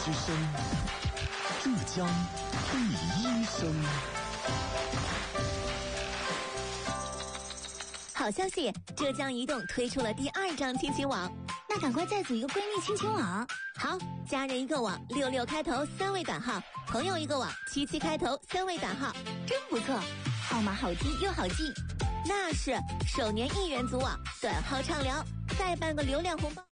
之声，浙江第一声。 好消息，浙江移动推出了第2张亲情网， 那赶快再组一个闺蜜亲情网。 好，家人一个网，66开头3位短号，朋友一个网，77开头3位短号， 真不错，号码好听又好记。 那是首年1元组网，短号畅聊，再办个流量红包。